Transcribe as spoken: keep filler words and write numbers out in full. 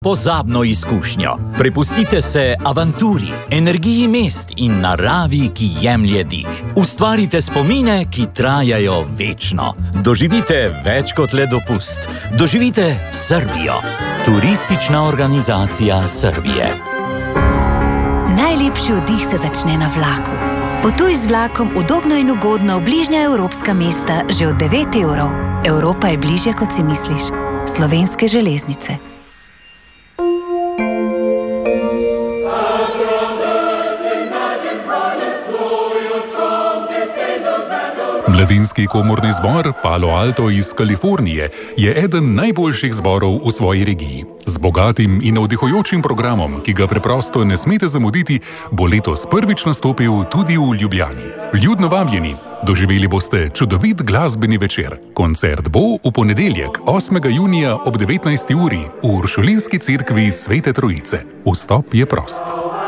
pozabno izkušnjo. Prepustite se avanturi, energiji mest in naravi, ki jemlje dih. Ustvarite spomine, ki trajajo večno. Doživite več kot le dopust. Doživite Srbijo. Turistična organizacija Srbije. Najlepši oddih se začne na vlaku. Potuj z vlakom udobno in ugodno v bližnja evropska mesta že od devet evrov. Evropa je bližje, kot si misliš. Slovenske železnice. Mladinski komorni zbor Palo Alto iz Kalifornije je eden najboljših zborov v svoji regiji. Z bogatim in navdihujočim programom, ki ga preprosto ne smete zamuditi, bo letos prvič nastopil tudi v Ljubljani. Vljudno vabljeni, doživeli boste čudovit glasbeni večer. Koncert bo v ponedeljek, osmega junija ob devetnajsti uri v Uršulinski cerkvi Svete Trojice. Vstop je prost.